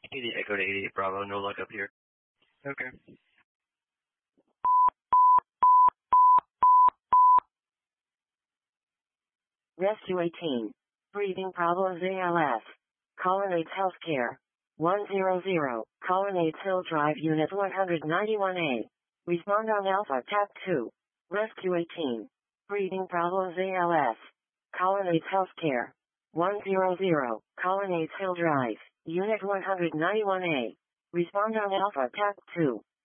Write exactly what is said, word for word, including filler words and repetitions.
eighty Echo to eighty-eight Bravo, no luck up here. Okay. Rescue eighteen. Breathing problems A L S. Colonnades Healthcare. one hundred. Colonnades Hill Drive Unit one ninety-one A. Respond on Alpha Tap two. Rescue eighteen. Breathing problems A L S. Colonnades Healthcare. one hundred. Colonnades Hill Drive. Unit one ninety-one A. Respond on Alpha Tap two.